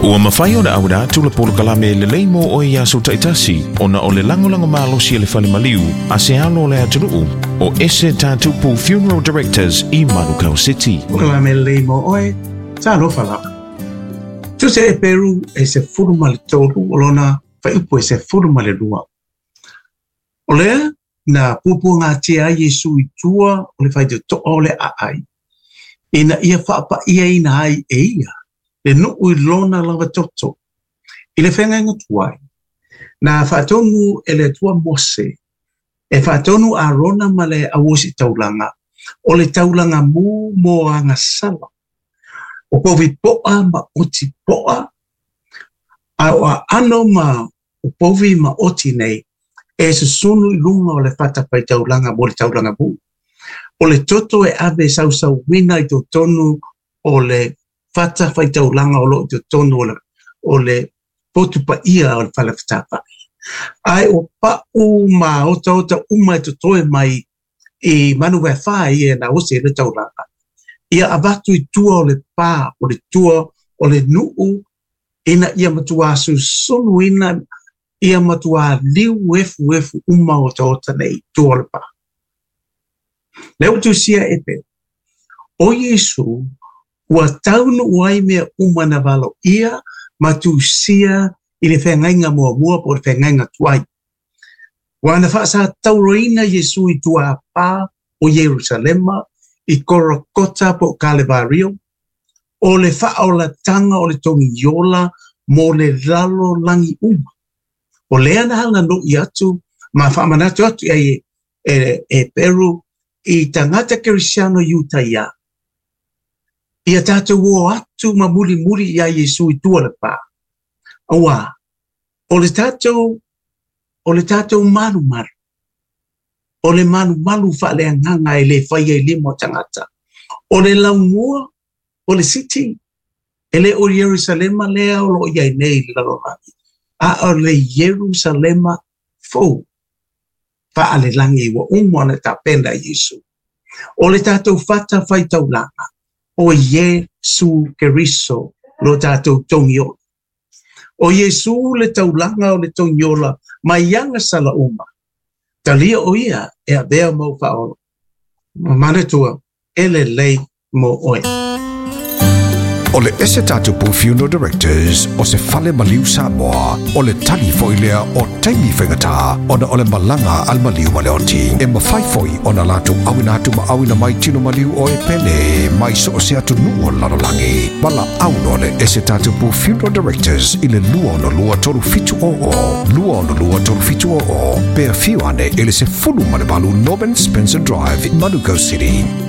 Ua mawhai o na awada tula polo kalame le leimo o ia so taitasi o na o le langolango malosi e le whale maliu a se alo le atunuu o ese tātupu Funeral Directors i Manukau City. O kalame le leimo oe, tā lo whala. Tu se e peru e se furuma le tolu o lona whaiupo e se furuma le lua. O lea, na pupu ngā tia Yesu i tua o le whaite to o le aai. Ina ia whaapa ia ina ai e ia. Le nuu I lona lawa toto. I le whenga inga tuai. Na whaatonu e le tua Mose. E whaatonu a rona ma le awosi taulanga. O le taulanga mu mo anga sala. O povi poa ma oti poa. A ano ma o povi ma oti nei. E se sunu I lunga o le whatapai taulanga mo le taulanga mu. O le toto e ave sau wina I to tonu o le fata fai taulanga o lo te tonu o le potu pa ia o le whale whatapa. Ai o pa uma ota uma e toe mai I manu wai whai e na ose le taulanga. Ia avatu I tua o le pā o le tua o le nuu ina ia matua su sonu ina ia matua liu wefu uma o ota nei tua o le pā. Leo tu sia epe. O Yesu ua taunu uai mea umana walo ia matu sia I le whengainga mua po le whengainga tuai. Wana whaasa tauroina Yesu I tua pā o Jerusalema I korokota po Kalevario o le whaola tanga o le tongi yola mo le lalo langi uma. O lea na hanga no I atu ma whamanatu atu e Peru I tangata Kerisiano Utah. Ia tātou o atu ma muri ia Yesu I tua le pā. Awa, o le tātou maru. O le maru whale anganga e le whaia I limo tangata. O le laumua, o le city, e le o Jerusalema lea o lo iai nei lalorani. A o le Jerusalema fau. Whaale langi wa umwana ta penda Yesu. O le tātou whata whai taulanga. O Yesu Keriso lo tātou tongiola. O Yesu le taulanga o le tongiola mai yanga sala uma. Talia o ia e a bea mau whaolo. Manatua ele lei mo oe. O le ese tātupu Funeral Directors o se whale maliu Samoa o le tali foilea o taimi whengata o na o le malanga al maliu maleoti e mawhai foi o na latu awina atu ma awina mai tino maliu o e pene mai so o se atu nuo lalolangi wala auno le ese tātupu Funeral Directors I le lua toru fitu o pea fiu ane ele se fulu male balu Norman Spencer Drive in Manukau City.